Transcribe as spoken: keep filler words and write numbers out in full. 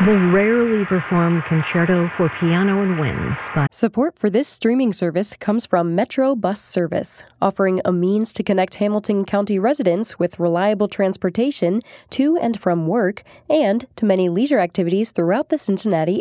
The rarely performed Concerto for Piano and Winds by Support for this streaming service comes from Metro Bus Service, offering a means to connect Hamilton County residents with reliable transportation to and from work and to many leisure activities throughout the Cincinnati